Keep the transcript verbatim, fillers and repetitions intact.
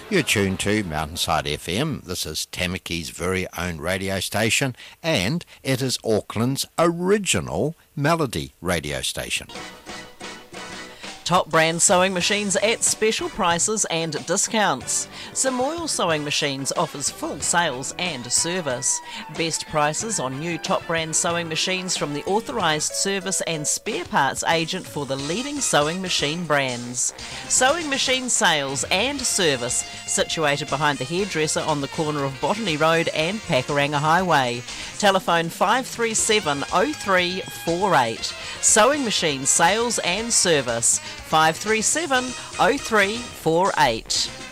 You're tuned to Mountainside F M. This is Tamaki's very own radio station, and it is Auckland's original melody radio station. Top brand sewing machines at special prices and discounts. Samoil Sewing Machines offers full sales and service. Best prices on new top brand sewing machines from the authorised service and spare parts agent for the leading sewing machine brands. Sewing machine sales and service situated behind the hairdresser on the corner of Botany Road and Pakuranga Highway. Telephone five three seven oh three four eight. Sewing machine sales and service five three seven oh three four eight.